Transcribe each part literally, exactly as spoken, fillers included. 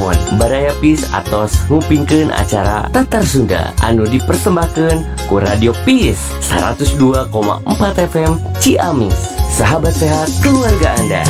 nuhun Baraya Peace atos ngupingkeun acara Tatar Sunda anu dipersembahkeun ku Radio Peace seratus dua koma empat F M Ciamis. Sahabat sehat keluarga Anda.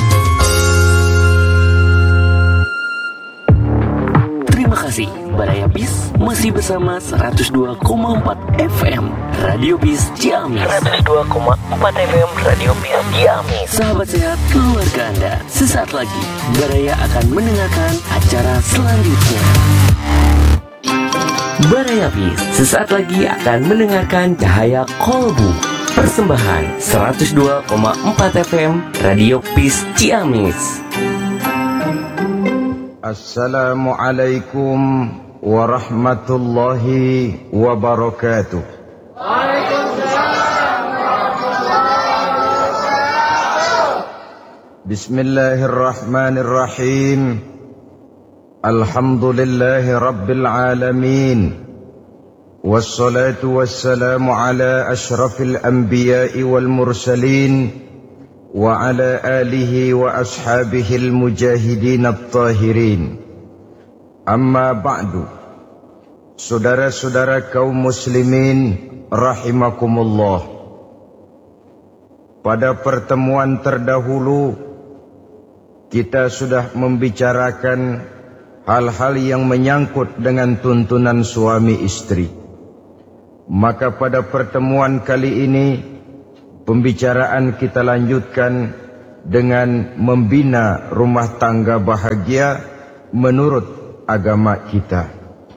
Terima kasih Baraya Peace masih bersama seratus dua koma empat F M Radio Peace Ciamis. seratus dua koma empat F M Radio Peace Ciamis. Sahabat sehat keluarga Anda, sesaat lagi Baraya akan mendengarkan acara selanjutnya. Baraya Peace sesaat lagi akan mendengarkan Cahaya Kolbu. Persembahan seratus dua koma empat F M Radio Peace Ciamis. Assalamualaikum warahmatullahi wabarakatuh. Waalaikumsalam warahmatullahi wabarakatuh. Bismillahirrahmanirrahim. Alhamdulillahi rabbil alamin. Wassalatu wassalamu ala ashrafil anbiya'i wal mursalin wa ala alihi wa ashabihil mujahidin at-tahirin. Amma ba'du. Saudara-saudara kaum muslimin rahimakumullah. Pada pertemuan terdahulu kita sudah membicarakan hal-hal yang menyangkut dengan tuntunan suami istri. Maka pada pertemuan kali ini pembicaraan kita lanjutkan dengan membina rumah tangga bahagia menurut agama kita.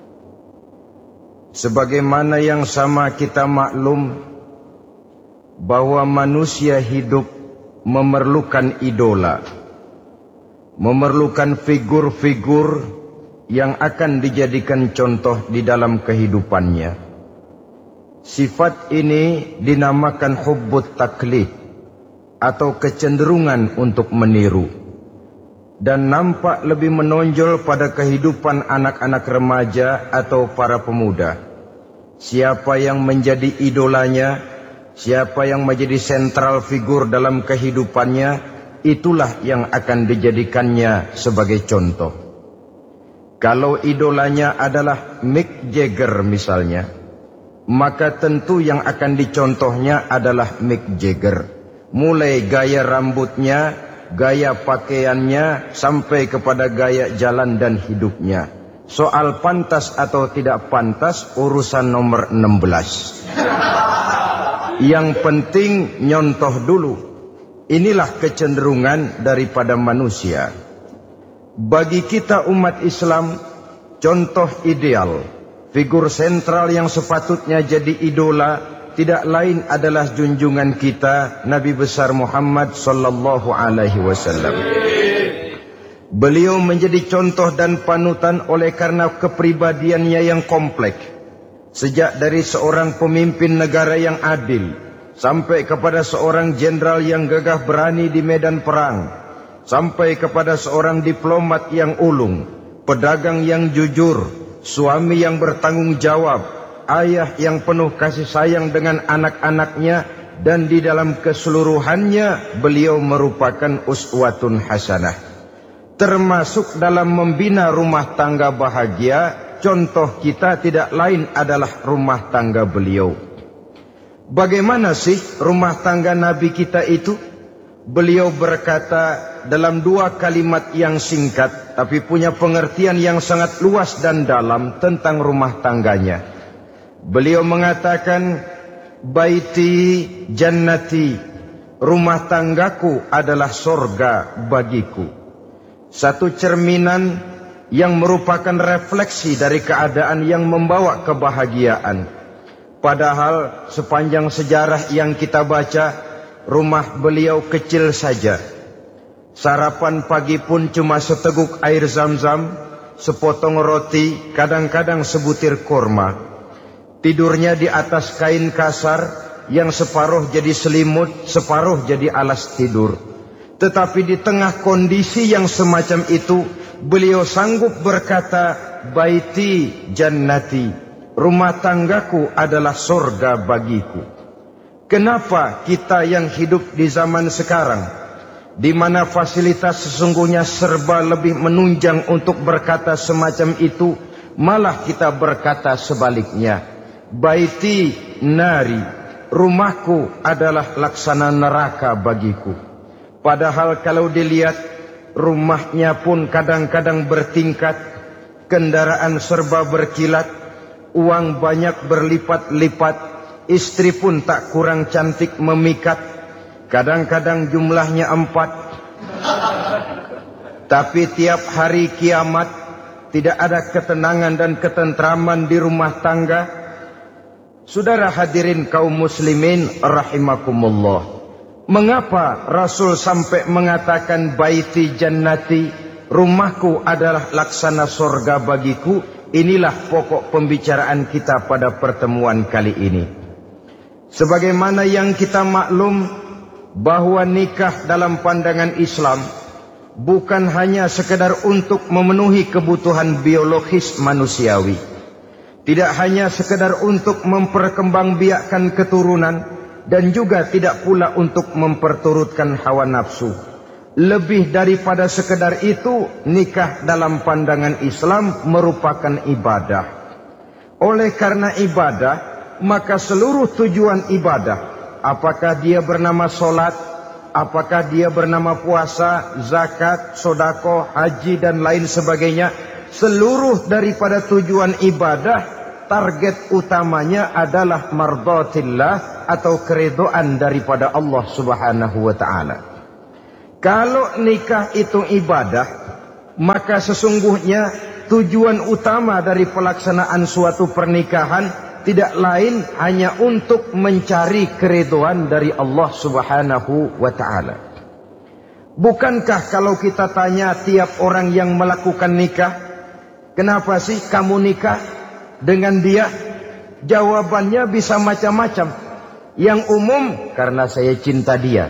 Sebagaimana yang sama kita maklum bahwa manusia hidup memerlukan idola, memerlukan figur-figur yang akan dijadikan contoh di dalam kehidupannya. Sifat ini dinamakan hubbut taklid atau kecenderungan untuk meniru, dan nampak lebih menonjol pada kehidupan anak-anak remaja atau para pemuda. Siapa yang menjadi idolanya, siapa yang menjadi sentral figur dalam kehidupannya, itulah yang akan dijadikannya sebagai contoh. Kalau idolanya adalah Mick Jagger misalnya, maka tentu yang akan dicontohnya adalah Mick Jagger. Mulai gaya rambutnya, gaya pakaiannya, sampai kepada gaya jalan dan hidupnya. Soal pantas atau tidak pantas urusan nomor enam belas. Yang penting nyontoh dulu. Inilah kecenderungan daripada manusia. Bagi kita umat Islam, contoh ideal, figur sentral yang sepatutnya jadi idola tidak lain adalah junjungan kita Nabi besar Muhammad sallallahu alaihi wasallam. Beliau menjadi contoh dan panutan oleh karena kepribadiannya yang kompleks. Sejak dari seorang pemimpin negara yang adil sampai kepada seorang jenderal yang gagah berani di medan perang, sampai kepada seorang diplomat yang ulung, pedagang yang jujur, suami yang bertanggung jawab, ayah yang penuh kasih sayang dengan anak-anaknya, dan di dalam keseluruhannya beliau merupakan uswatun hasanah. Termasuk dalam membina rumah tangga bahagia, contoh kita tidak lain adalah rumah tangga beliau. Bagaimana sih rumah tangga Nabi kita itu? Beliau berkata dalam dua kalimat yang singkat tapi punya pengertian yang sangat luas dan dalam tentang rumah tangganya. Beliau mengatakan, baiti jannati, rumah tanggaku adalah sorga bagiku. Satu cerminan yang merupakan refleksi dari keadaan yang membawa kebahagiaan. Padahal sepanjang sejarah yang kita baca, rumah beliau kecil saja. Sarapan pagi pun cuma seteguk air zam-zam, sepotong roti, kadang-kadang sebutir kurma. Tidurnya di atas kain kasar yang separuh jadi selimut, separuh jadi alas tidur. Tetapi di tengah kondisi yang semacam itu, beliau sanggup berkata, baiti jannati, rumah tanggaku adalah surga bagiku. Kenapa kita yang hidup di zaman sekarang di mana fasilitas sesungguhnya serba lebih menunjang untuk berkata semacam itu, malah kita berkata sebaliknya. Baiti nari, rumahku adalah laksana neraka bagiku. Padahal kalau dilihat, rumahnya pun kadang-kadang bertingkat, kendaraan serba berkilat, uang banyak berlipat-lipat, istri pun tak kurang cantik memikat. Kadang-kadang jumlahnya empat. Tapi tiap hari kiamat tidak ada ketenangan dan ketentraman di rumah tangga. Saudara hadirin kaum muslimin rahimakumullah. Mengapa Rasul sampai mengatakan baiti jannati, rumahku adalah laksana surga bagiku? Inilah pokok pembicaraan kita pada pertemuan kali ini. Sebagaimana yang kita maklum, bahwa nikah dalam pandangan Islam bukan hanya sekedar untuk memenuhi kebutuhan biologis manusiawi, tidak hanya sekedar untuk memperkembangbiakkan keturunan, dan juga tidak pula untuk memperturutkan hawa nafsu. Lebih daripada sekedar itu, nikah dalam pandangan Islam merupakan ibadah. Oleh karena ibadah, maka seluruh tujuan ibadah, apakah dia bernama solat, apakah dia bernama puasa, zakat, sodako, haji dan lain sebagainya, seluruh daripada tujuan ibadah, target utamanya adalah mardhatillah atau keridhaan daripada Allah subhanahu wa ta'ala. Kalau nikah itu ibadah, maka sesungguhnya tujuan utama dari pelaksanaan suatu pernikahan tidak lain hanya untuk mencari keridhaan dari Allah subhanahu wa ta'ala. Bukankah kalau kita tanya tiap orang yang melakukan nikah, kenapa sih kamu nikah dengan dia? Jawabannya bisa macam-macam. Yang umum, karena saya cinta dia.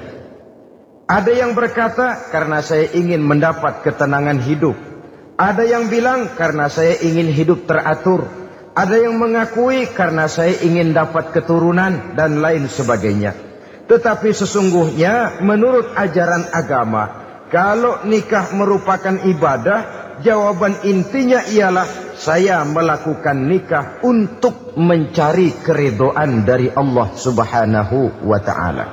Ada yang berkata, karena saya ingin mendapat ketenangan hidup. Ada yang bilang, karena saya ingin hidup teratur. Ada yang mengakui karena saya ingin dapat keturunan dan lain sebagainya. Tetapi sesungguhnya menurut ajaran agama, kalau nikah merupakan ibadah, jawaban intinya ialah saya melakukan nikah untuk mencari keridhaan dari Allah subhanahu wa ta'ala.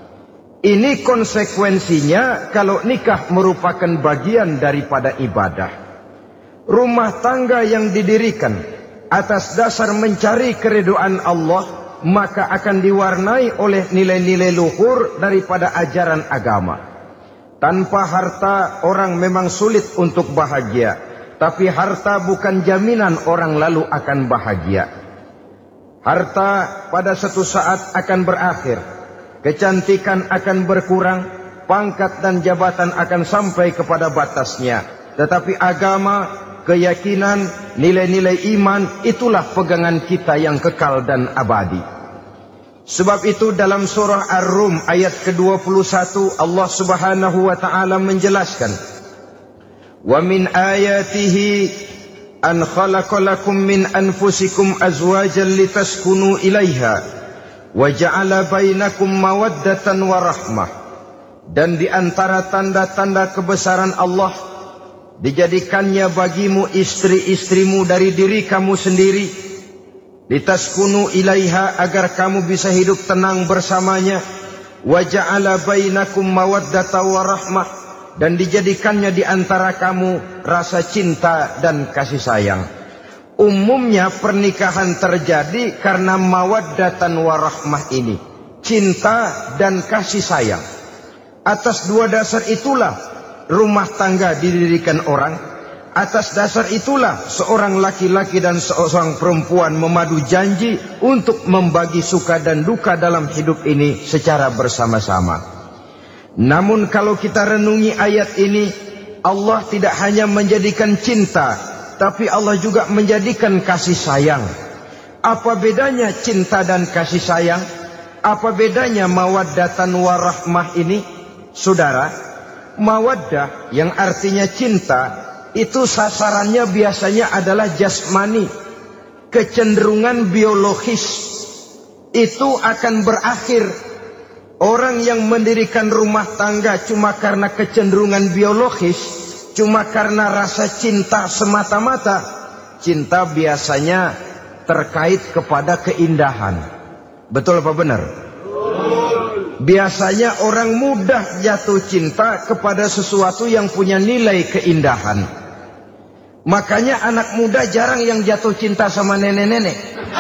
Ini konsekuensinya kalau nikah merupakan bagian daripada ibadah. Rumah tangga yang didirikan atas dasar mencari keridhaan Allah, maka akan diwarnai oleh nilai-nilai luhur daripada ajaran agama. Tanpa harta orang memang sulit untuk bahagia, tapi harta bukan jaminan orang lalu akan bahagia. Harta pada suatu saat akan berakhir, kecantikan akan berkurang, pangkat dan jabatan akan sampai kepada batasnya. Tetapi agama, keyakinan, nilai-nilai iman, itulah pegangan kita yang kekal dan abadi. Sebab itu dalam surah Ar-Rum ayat ke dua puluh satu Allah subhanahu wa ta'ala menjelaskan, wa min ayatihi an khalaqalakum min anfusikum azwajan litaskunu ilaiha wa ja'ala bainakum mawaddatan wa rahmah. Dan di antara tanda-tanda kebesaran Allah, dijadikannya bagimu istri-istrimu dari diri kamu sendiri, litaskunu ilaiha, agar kamu bisa hidup tenang bersamanya, wa ja'ala bainakum mawaddata wa rahmah, dan dijadikannya di antara kamu rasa cinta dan kasih sayang. Umumnya pernikahan terjadi karena mawaddatan wa rahmah ini, cinta dan kasih sayang. Atas dua dasar itulah rumah tangga didirikan orang. Atas dasar itulah seorang laki-laki dan seorang perempuan memadu janji untuk membagi suka dan duka dalam hidup ini secara bersama-sama. Namun kalau kita renungi ayat ini, Allah tidak hanya menjadikan cinta, tapi Allah juga menjadikan kasih sayang. Apa bedanya cinta dan kasih sayang? Apa bedanya mawaddatan warahmah ini? Saudara, mawaddah yang artinya cinta, itu sasarannya biasanya adalah jasmani, kecenderungan biologis. Itu akan berakhir Orang yang mendirikan rumah tangga cuma karena kecenderungan biologis, cuma karena rasa cinta semata-mata, cinta biasanya terkait kepada keindahan. Betul apa benar? Biasanya orang mudah jatuh cinta kepada sesuatu yang punya nilai keindahan. Makanya anak muda jarang yang jatuh cinta sama nenek-nenek.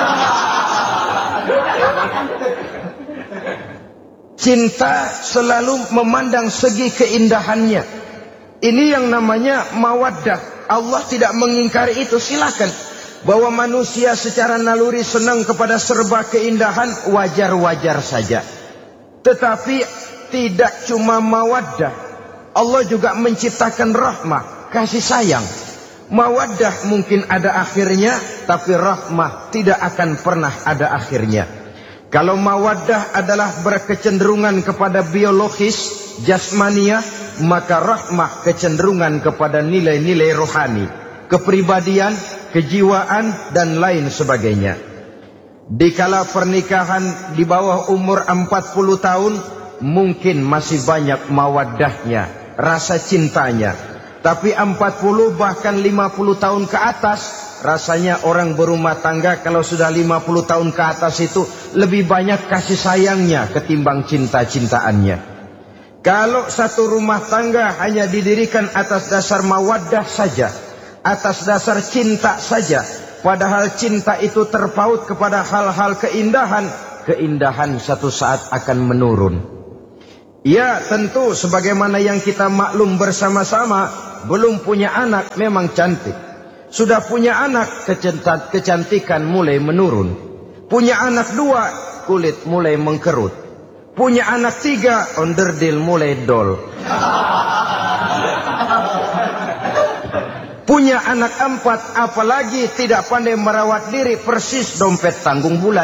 Cinta selalu memandang segi keindahannya. Ini yang namanya mawaddah. Allah tidak mengingkari itu, silakan. Bahwa manusia secara naluri senang kepada serba keindahan, wajar-wajar saja. Tetapi tidak cuma mawaddah. Allah juga menciptakan rahmah, kasih sayang. Mawaddah mungkin ada akhirnya, tapi rahmah tidak akan pernah ada akhirnya. Kalau mawaddah adalah berkecenderungan kepada biologis, jasmania, maka rahmah kecenderungan kepada nilai-nilai rohani, kepribadian, kejiwaan, dan lain sebagainya. Dikala pernikahan di bawah umur empat puluh tahun, mungkin masih banyak mawaddahnya, rasa cintanya. Tapi empat puluh bahkan lima puluh tahun ke atas, rasanya orang berumah tangga kalau sudah lima puluh tahun ke atas itu lebih banyak kasih sayangnya ketimbang cinta-cintaannya. Kalau satu rumah tangga hanya didirikan atas dasar mawaddah saja, atas dasar cinta saja, padahal cinta itu terpaut kepada hal-hal keindahan, keindahan satu saat akan menurun. Ya, tentu sebagaimana yang kita maklum bersama-sama, belum punya anak memang cantik. Sudah punya anak, kecantikan mulai menurun. Punya anak dua, kulit mulai mengkerut. Punya anak tiga, onderdil mulai dol. Punya anak empat, apalagi tidak pandai merawat diri, persis dompet tanggung bulan.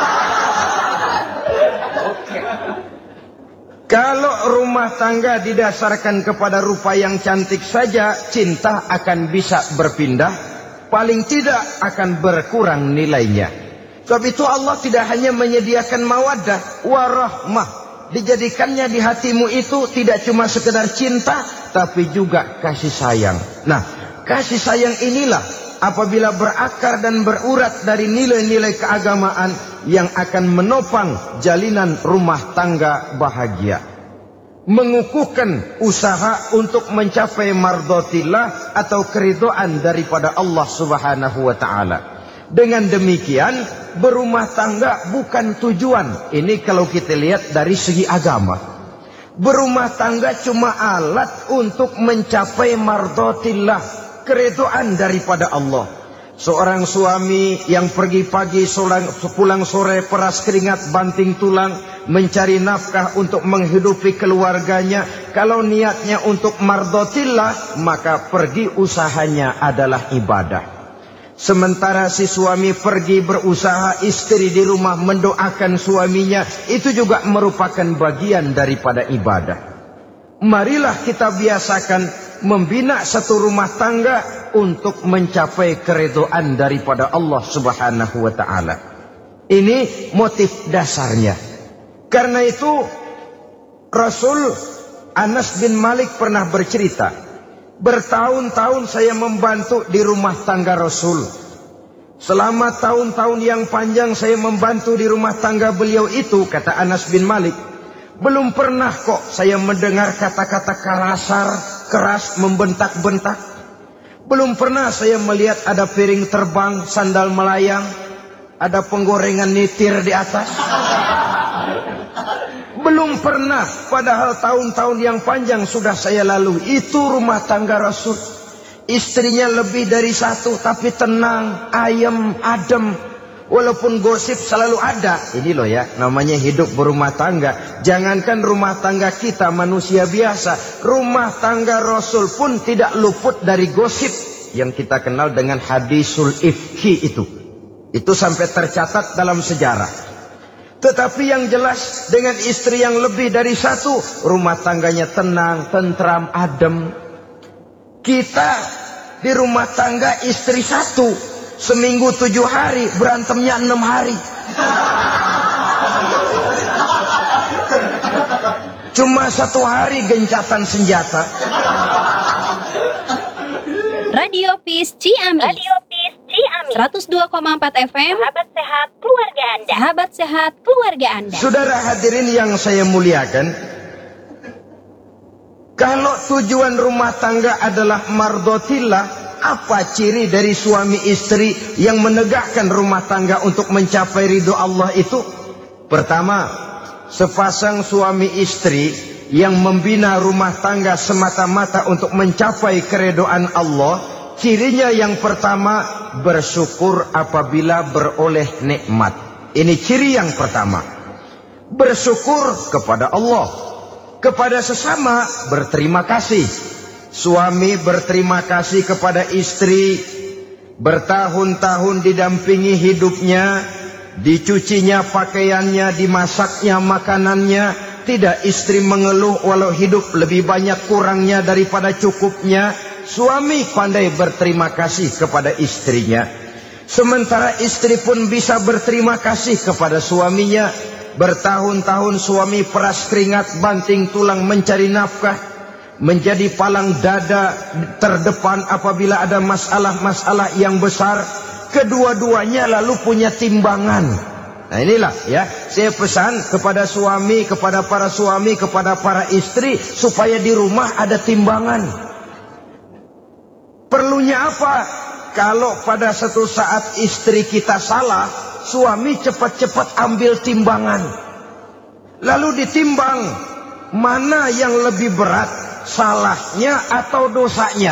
Kalau rumah tangga didasarkan kepada rupa yang cantik saja, cinta akan bisa berpindah, paling tidak akan berkurang nilainya. Sebab itu Allah tidak hanya menyediakan mawaddah, warahmah. Dijadikannya di hatimu itu tidak cuma sekedar cinta, tapi juga kasih sayang. Nah, kasih sayang inilah apabila berakar dan berurat dari nilai-nilai keagamaan yang akan menopang jalinan rumah tangga bahagia. Mengukuhkan usaha untuk mencapai mardhatillah atau keridhaan daripada Allah Subhanahu wa taala. Dengan demikian, berumah tangga bukan tujuan. Ini kalau kita lihat dari segi agama. Berumah tangga cuma alat untuk mencapai mardhatillah, keridhaan daripada Allah. Seorang suami yang pergi pagi pulang sore peras keringat banting tulang mencari nafkah untuk menghidupi keluarganya, kalau niatnya untuk mardhatillah maka pergi usahanya adalah ibadah. Sementara si suami pergi berusaha, istri di rumah mendoakan suaminya, itu juga merupakan bagian daripada ibadah. Marilah kita biasakan membina satu rumah tangga untuk mencapai keridhaan daripada Allah Subhanahu wa taala. Ini motif dasarnya. Karena itu Rasul Anas bin Malik pernah bercerita, bertahun-tahun saya membantu di rumah tangga Rasul. Selama tahun-tahun yang panjang saya membantu di rumah tangga beliau itu, kata Anas bin Malik, belum pernah kok saya mendengar kata-kata kasar, keras, membentak-bentak. Belum pernah saya melihat ada piring terbang, sandal melayang, ada penggorengan nitir di atas. Belum pernah, padahal tahun-tahun yang panjang sudah saya lalui. Itu rumah tangga Rasul. Istrinya lebih dari satu, tapi tenang, ayem, adem. Walaupun gosip selalu ada. Ini loh ya, namanya hidup berumah tangga. Jangankan rumah tangga kita manusia biasa, rumah tangga Rasul pun tidak luput dari gosip yang kita kenal dengan hadisul ifki itu. Itu sampai tercatat dalam sejarah. Tetapi yang jelas, dengan istri yang lebih dari satu, rumah tangganya tenang, tentram, adem. Kita di rumah tangga istri satu, seminggu tujuh hari, berantemnya enam hari. Cuma satu hari gencatan senjata. Radio Peace Ciamis. Radio Peace Ciamis. seratus dua koma empat F M. Sahabat sehat keluarga Anda. Sahabat sehat keluarga Anda. Saudara hadirin yang saya muliakan, kalau tujuan rumah tangga adalah mardotillah, apa ciri dari suami istri yang menegakkan rumah tangga untuk mencapai ridho Allah itu? Pertama, sepasang suami istri yang membina rumah tangga semata-mata untuk mencapai keridhaan Allah, cirinya yang pertama, bersyukur apabila beroleh nikmat. Ini ciri yang pertama. Bersyukur kepada Allah, kepada sesama berterima kasih. Suami berterima kasih kepada istri, bertahun-tahun didampingi hidupnya, dicucinya pakaiannya, dimasaknya makanannya. Tidak istri mengeluh walau hidup lebih banyak kurangnya daripada cukupnya. Suami pandai berterima kasih kepada istrinya. Sementara istri pun bisa berterima kasih kepada suaminya. Bertahun-tahun suami peras keringat, banting tulang mencari nafkah, menjadi palang dada terdepan apabila ada masalah-masalah yang besar. Kedua-duanya lalu punya timbangan. Nah inilah ya, saya pesan kepada suami, kepada para suami, kepada para istri, supaya di rumah ada timbangan. Perlunya apa? Kalau pada satu saat istri kita salah, suami cepat-cepat ambil timbangan. Lalu ditimbang, mana yang lebih berat, salahnya atau dosanya?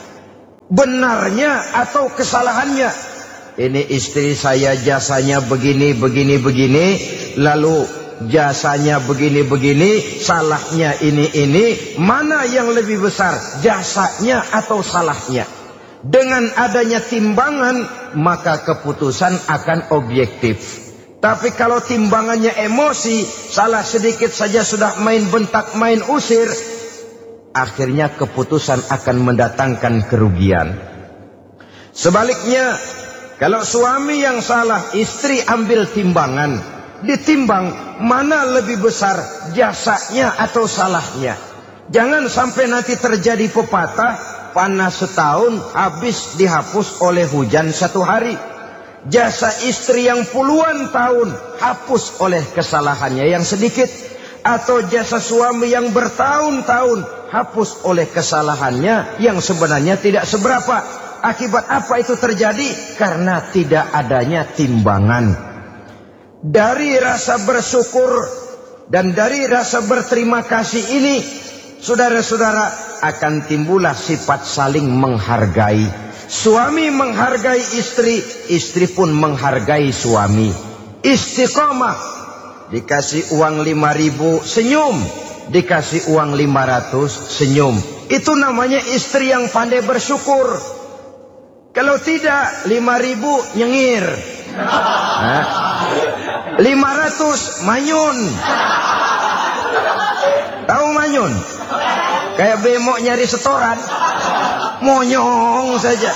Benarnya atau kesalahannya? Ini istri saya jasanya begini, begini, begini. Lalu jasanya begini, begini. Salahnya ini, ini. Mana yang lebih besar? Jasanya atau salahnya? Dengan adanya timbangan, maka keputusan akan objektif. Tapi kalau timbangannya emosi, salah sedikit saja sudah main bentak, main usir, akhirnya keputusan akan mendatangkan kerugian. Sebaliknya, kalau suami yang salah, istri ambil timbangan. Ditimbang mana lebih besar, jasanya atau salahnya. Jangan sampai nanti terjadi pepatah, panas setahun habis dihapus oleh hujan satu hari. Jasa istri yang puluhan tahun hapus oleh kesalahannya yang sedikit. Atau jasa suami yang bertahun-tahun hapus oleh kesalahannya yang sebenarnya tidak seberapa. Akibat apa itu terjadi? Karena tidak adanya timbangan. Dari rasa bersyukur dan dari rasa berterima kasih ini, saudara-saudara, akan timbullah sifat saling menghargai. Suami menghargai istri, istri pun menghargai suami. Istiqomah. Dikasih uang lima ribu, senyum. Dikasih uang lima ratus, senyum. Itu namanya istri yang pandai bersyukur. Kalau tidak, lima ribu nyengir. Nah, lima ratus manyun. Tahu manyun? Kayak bemo nyari setoran. Monyong saja.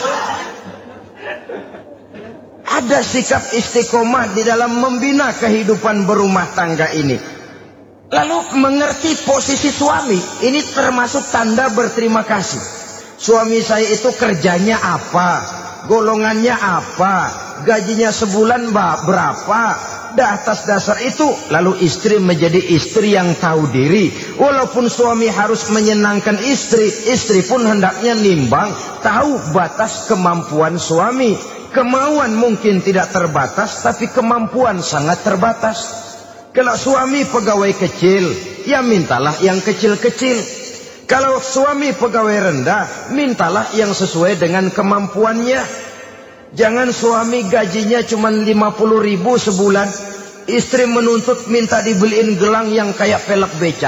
Ada sikap istiqomah di dalam membina kehidupan berumah tangga ini. Lalu mengerti posisi suami. Ini termasuk tanda berterima kasih. Suami saya itu kerjanya apa? Golongannya apa? Gajinya sebulan berapa? Di atas dasar itu, lalu istri menjadi istri yang tahu diri. Walaupun suami harus menyenangkan istri, istri pun hendaknya nimbang, tahu batas kemampuan suami. Kemauan mungkin tidak terbatas, tapi kemampuan sangat terbatas. Kalau suami pegawai kecil, ya mintalah yang kecil-kecil. Kalau suami pegawai rendah, mintalah yang sesuai dengan kemampuannya. Jangan suami gajinya cuma lima puluh ribu sebulan, istri menuntut minta dibeliin gelang yang kayak pelek becak.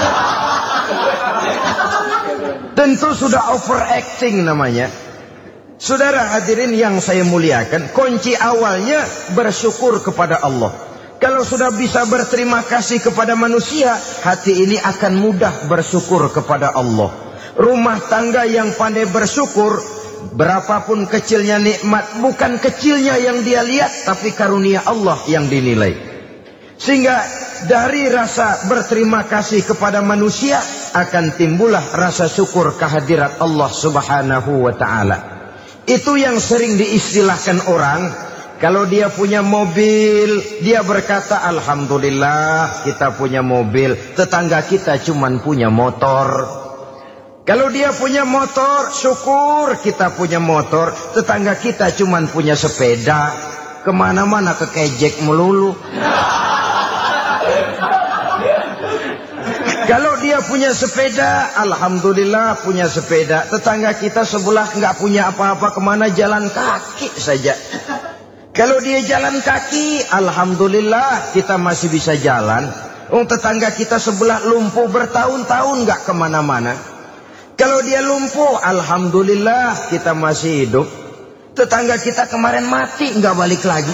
Tentu sudah overacting namanya. Saudara hadirin yang saya muliakan, kunci awalnya bersyukur kepada Allah. Kalau sudah bisa berterima kasih kepada manusia, hati ini akan mudah bersyukur kepada Allah. Rumah tangga yang pandai bersyukur, berapapun kecilnya nikmat, bukan kecilnya yang dia lihat, tapi karunia Allah yang dinilai. Sehingga dari rasa berterima kasih kepada manusia akan timbullah rasa syukur kehadirat Allah Subhanahu wa ta'ala. Itu yang sering diistilahkan orang, kalau dia punya mobil, dia berkata alhamdulillah kita punya mobil, tetangga kita cuman punya motor. Kalau dia punya motor, syukur kita punya motor, tetangga kita cuman punya sepeda, kemana-mana kekejek melulu. Kalau dia punya sepeda, alhamdulillah punya sepeda, tetangga kita sebelah nggak punya apa-apa, kemana jalan kaki saja. Kalau dia jalan kaki, alhamdulillah kita masih bisa jalan. Oh, tetangga kita sebelah lumpuh bertahun-tahun nggak kemana-mana. Kalau dia lumpuh, alhamdulillah kita masih hidup. Tetangga kita kemarin mati nggak balik lagi.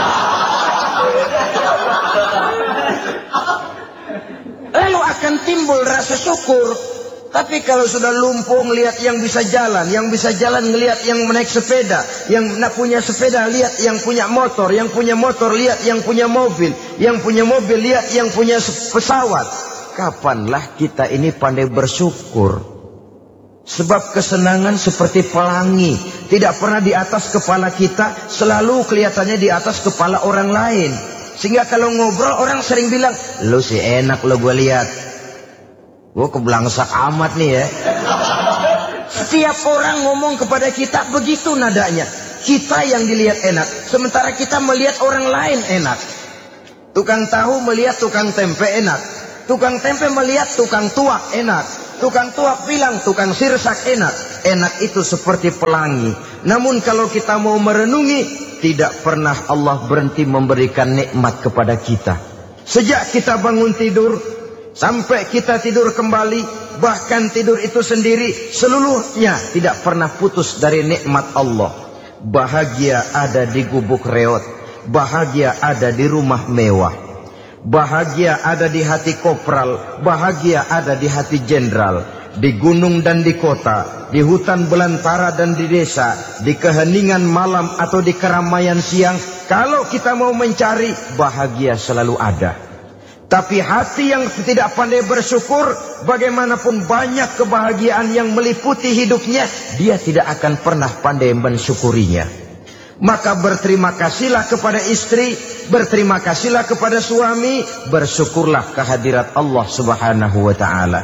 Lalu akan timbul rasa syukur. Tapi kalau sudah lumpuh ngelihat yang bisa jalan, yang bisa jalan ngelihat yang menaik sepeda, yang punya sepeda lihat yang punya motor, yang punya motor lihat yang punya mobil, yang punya mobil lihat yang punya pesawat. Kapanlah kita ini pandai bersyukur? Sebab kesenangan seperti pelangi, tidak pernah di atas kepala kita, selalu kelihatannya di atas kepala orang lain. Sehingga kalau ngobrol orang sering bilang, lu sih enak lo gue lihat. Gue keblangsak amat nih ya. Setiap orang ngomong kepada kita begitu nadanya. Kita yang dilihat enak, sementara kita melihat orang lain enak. Tukang tahu melihat tukang tempe enak. Tukang tempe melihat tukang tuak enak. Tukang tuak bilang tukang sirsak enak. Enak itu seperti pelangi. Namun kalau kita mau merenungi, tidak pernah Allah berhenti memberikan nikmat kepada kita. Sejak kita bangun tidur sampai kita tidur kembali, bahkan tidur itu sendiri, seluruhnya tidak pernah putus dari nikmat Allah. Bahagia ada di gubuk reot, bahagia ada di rumah mewah, bahagia ada di hati kopral, bahagia ada di hati jenderal, di gunung dan di kota, di hutan belantara dan di desa, di keheningan malam atau di keramaian siang. Kalau kita mau mencari, bahagia selalu ada. Tapi hati yang tidak pandai bersyukur, bagaimanapun banyak kebahagiaan yang meliputi hidupnya, dia tidak akan pernah pandai mensyukurinya. Maka berterima kasihlah kepada istri, berterima kasihlah kepada suami, bersyukurlah kehadirat Allah Subhanahu wa ta'ala.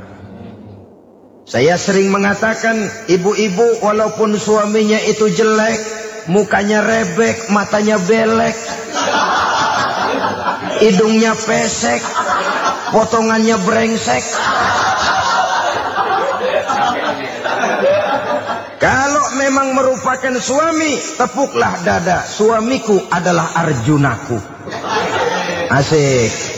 Saya sering mengatakan, ibu-ibu walaupun suaminya itu jelek, mukanya rebek, matanya belek, hidungnya pesek, potongannya brengsek, kalau memang merupakan suami, tepuklah dada, suamiku adalah Arjunaku. Asik.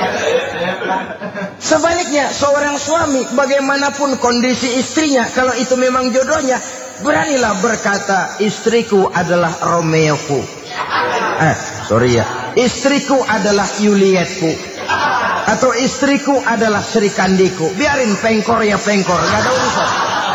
Sebaliknya, seorang suami bagaimanapun kondisi istrinya, kalau itu memang jodohnya, beranilah berkata, istriku adalah Romeoku. Eh, sorry ya. Istriku adalah Julietku. Atau istriku adalah Sri Kandiku. Biarin pengkor ya pengkor, gak ada urusan.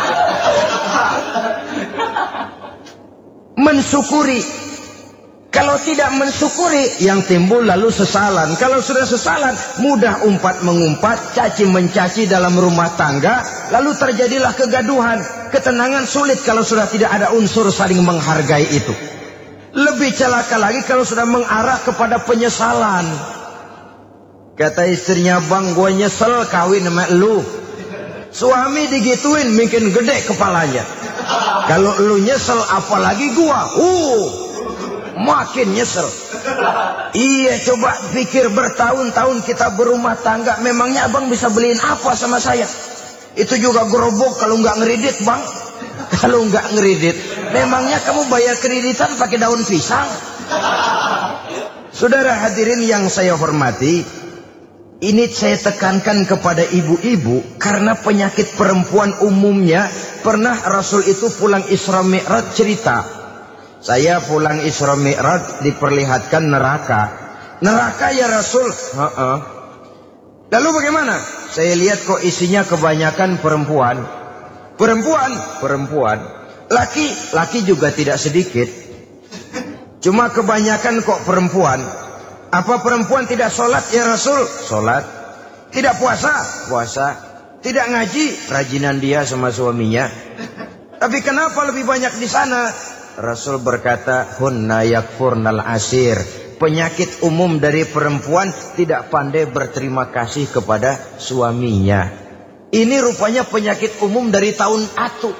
Mensyukuri. Kalau tidak mensyukuri, yang timbul lalu sesalan. Kalau sudah sesalan, mudah umpat mengumpat, caci mencaci dalam rumah tangga, lalu terjadilah kegaduhan. Ketenangan sulit kalau sudah tidak ada unsur saling menghargai itu. Lebih celaka lagi kalau sudah mengarah kepada penyesalan. Kata istrinya, bang gue nyesel kawin sama lu. Suami digituin mungkin gede kepalanya. Kalau lu nyesel apalagi gua, uh, makin nyesel. Iya, coba pikir bertahun-tahun kita berumah tangga, memangnya abang bisa beliin apa sama saya? Itu juga gerobok kalau nggak ngeridit bang. Kalau nggak ngeridit, memangnya kamu bayar kreditan pakai daun pisang? Saudara hadirin yang saya hormati, ini saya tekankan kepada ibu-ibu karena penyakit perempuan umumnya. Pernah Rasul itu pulang Isra Mi'raj cerita, saya pulang Isra Mi'raj diperlihatkan neraka. Neraka ya Rasul? Ha-ha. Lalu bagaimana? Saya lihat kok isinya kebanyakan perempuan. Perempuan, perempuan. Laki, laki juga tidak sedikit. Cuma kebanyakan kok perempuan. Apa perempuan tidak sholat ya Rasul? Sholat. Tidak puasa? Puasa. Tidak ngaji? Rajinan dia sama suaminya. Tapi kenapa lebih banyak di sana? Rasul berkata, hunna yakfurnal asir. Penyakit umum dari perempuan tidak pandai berterima kasih kepada suaminya. Ini rupanya penyakit umum dari tahun atu.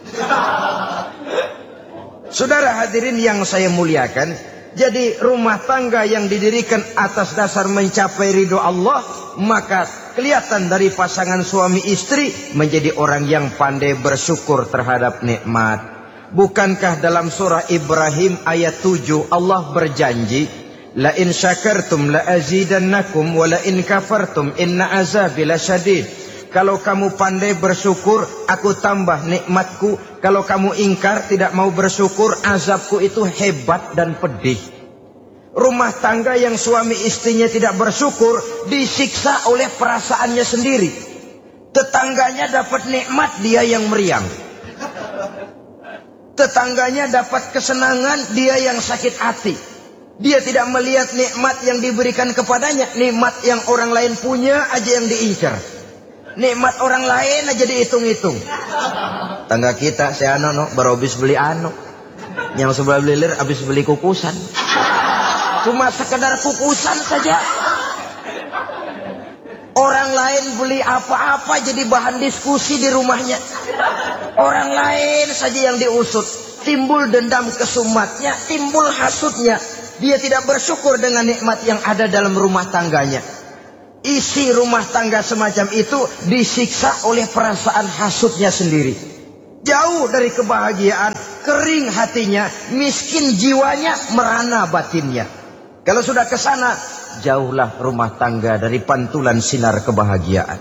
Saudara hadirin yang saya muliakan, jadi rumah tangga yang didirikan atas dasar mencapai ridho Allah, maka kelihatan dari pasangan suami istri menjadi orang yang pandai bersyukur terhadap nikmat. Bukankah dalam surah Ibrahim ayat tujuh Allah berjanji, la in syakartum la azidannakum wa la in kafartum inna azabi lasyadid. Kalau kamu pandai bersyukur, aku tambah nikmatku. Kalau kamu ingkar, tidak mau bersyukur, azabku itu hebat dan pedih. Rumah tangga yang suami istrinya tidak bersyukur disiksa oleh perasaannya sendiri. Tetangganya dapat nikmat, dia yang meriang. Tetangganya dapat kesenangan, dia yang sakit hati. Dia tidak melihat nikmat yang diberikan kepadanya. Nikmat yang orang lain punya aja yang diincar. Nikmat orang lain aja dihitung-hitung. Tangga kita, si Ano, no, baru habis beli Ano. Yang sebelah belilir habis beli kukusan. Cuma sekedar kukusan saja. Orang lain beli apa-apa jadi bahan diskusi di rumahnya. Orang lain saja yang diusut. Timbul dendam kesumatnya, timbul hasutnya. Dia tidak bersyukur dengan nikmat yang ada dalam rumah tangganya. Isi rumah tangga semacam itu disiksa oleh perasaan hasutnya sendiri. Jauh dari kebahagiaan, kering hatinya, miskin jiwanya, merana batinnya. Kalau sudah ke sana, jauhlah rumah tangga dari pantulan sinar kebahagiaan.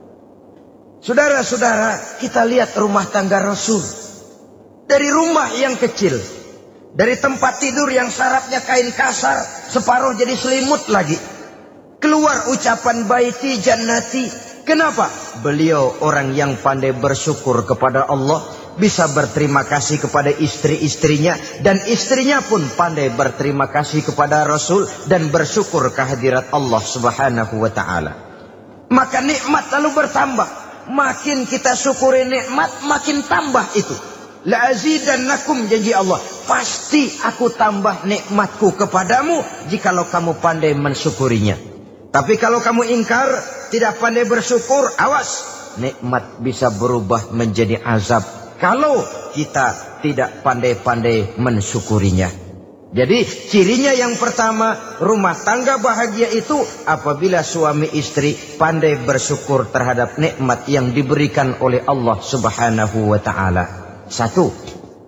Saudara-saudara, kita lihat rumah tangga Rasul. Dari rumah yang kecil, dari tempat tidur yang syaratnya kain kasar, separuh jadi selimut lagi. Keluar ucapan baiti jannati. Kenapa? Beliau orang yang pandai bersyukur kepada Allah, bisa berterima kasih kepada istri-istrinya, dan istrinya pun pandai berterima kasih kepada Rasul dan bersyukur kehadirat Allah Subhanahu wa taala. Maka nikmat lalu bertambah. Makin kita syukuri nikmat, makin tambah itu. La azidannakum, janji Allah, pasti aku tambah nikmatku kepadamu jikalau kamu pandai mensyukurinya. Tapi kalau kamu ingkar, tidak pandai bersyukur, awas, nikmat bisa berubah menjadi azab kalau kita tidak pandai-pandai mensyukurinya. Jadi cirinya yang pertama, rumah tangga bahagia itu apabila suami istri pandai bersyukur terhadap nikmat yang diberikan oleh Allah Subhanahu wa taala. Satu.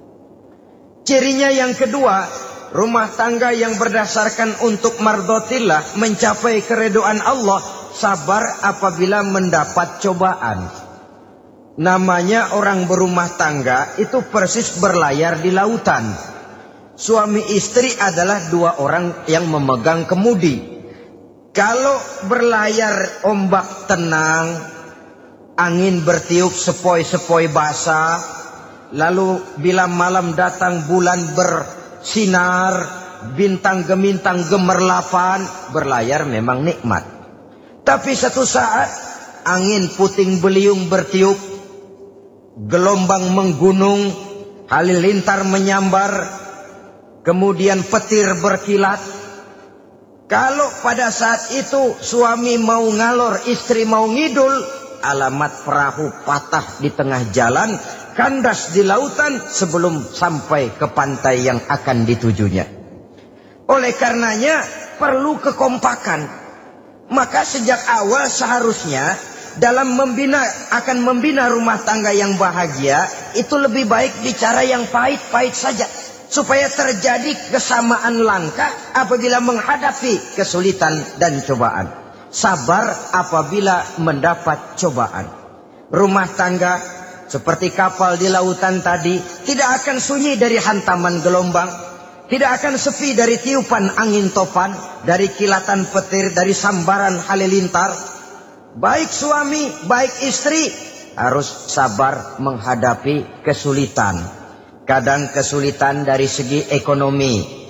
Cirinya yang kedua, rumah tangga yang berdasarkan untuk mardotillah, mencapai keredoan Allah, sabar apabila mendapat cobaan. Namanya orang berumah tangga itu persis berlayar di lautan. Suami istri adalah dua orang yang memegang kemudi. Kalau berlayar ombak tenang, angin bertiup sepoi-sepoi basah, lalu bila malam datang bulan bersinar, bintang gemintang gemerlapan, berlayar memang nikmat. Tapi satu saat angin puting beliung bertiup, gelombang menggunung, halilintar menyambar, kemudian petir berkilat. Kalau pada saat itu suami mau ngalor, istri mau ngidul, alamat perahu patah di tengah jalan, kandas di lautan sebelum sampai ke pantai yang akan ditujunya. Oleh karenanya perlu kekompakan. Maka sejak awal seharusnya dalam membina, akan membina rumah tangga yang bahagia, itu lebih baik bicara yang pahit-pahit saja, supaya terjadi kesamaan langkah apabila menghadapi kesulitan dan cobaan. Sabar apabila mendapat cobaan. Rumah tangga seperti kapal di lautan tadi tidak akan sunyi dari hantaman gelombang, tidak akan sepi dari tiupan angin topan, dari kilatan petir, dari sambaran halilintar. Baik suami, baik istri harus sabar menghadapi kesulitan. Kadang kesulitan dari segi ekonomi,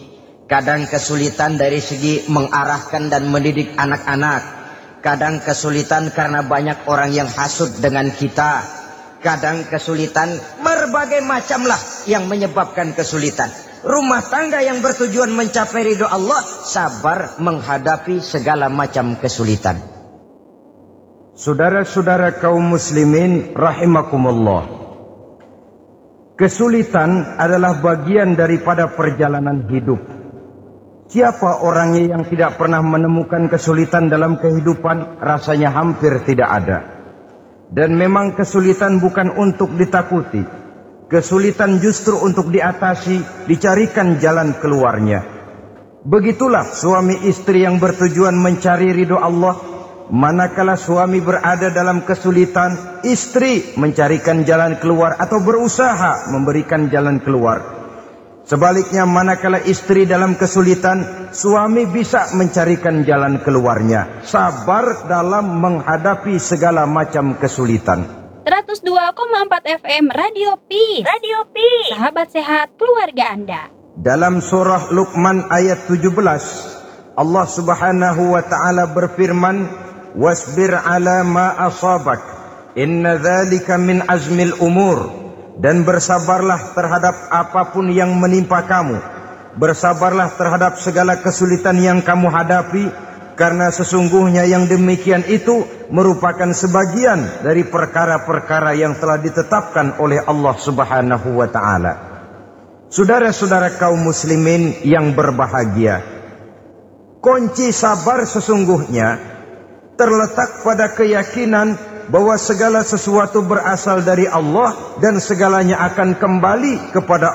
Kadang kesulitan dari segi mengarahkan dan mendidik anak-anak. Kadang kesulitan karena banyak orang yang hasut dengan kita. Kadang kesulitan berbagai macamlah yang menyebabkan kesulitan. Rumah tangga yang bertujuan mencapai ridho Allah sabar menghadapi segala macam kesulitan. Saudara-saudara kaum muslimin rahimakumullah. Kesulitan adalah bagian daripada perjalanan hidup. Siapa orangnya yang tidak pernah menemukan kesulitan dalam kehidupan? Rasanya hampir tidak ada. Dan memang kesulitan bukan untuk ditakuti. Kesulitan justru untuk diatasi, dicarikan jalan keluarnya. Begitulah suami istri yang bertujuan mencari ridho Allah. Manakala suami berada dalam kesulitan, istri mencarikan jalan keluar atau berusaha memberikan jalan keluar. Sebaliknya manakala istri dalam kesulitan, suami bisa mencarikan jalan keluarnya. Sabar dalam menghadapi segala macam kesulitan. seratus dua koma empat F M Radio Peace. Radio Peace. Sahabat sehat keluarga Anda. Dalam surah Luqman ayat tujuh belas, Allah Subhanahu wa taala berfirman, "Wasbir 'ala ma asabak, inna dzalika min azmil umur." Dan bersabarlah terhadap apapun yang menimpa kamu. Bersabarlah terhadap segala kesulitan yang kamu hadapi, karena sesungguhnya yang demikian itu merupakan sebagian dari perkara-perkara yang telah ditetapkan oleh Allah Subhanahu wa taala. Saudara-saudara kaum muslimin yang berbahagia, kunci sabar sesungguhnya terletak pada keyakinan bahwa segala sesuatu berasal dari Allah dan segalanya akan kembali kepada